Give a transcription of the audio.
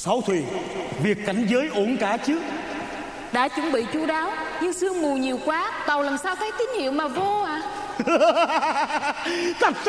Sáu thuyền, việc cảnh giới ổn cả chứ? Đã chuẩn bị chu đáo, nhưng sương mù nhiều quá, tàu làm sao thấy tín hiệu mà vô à? Chắc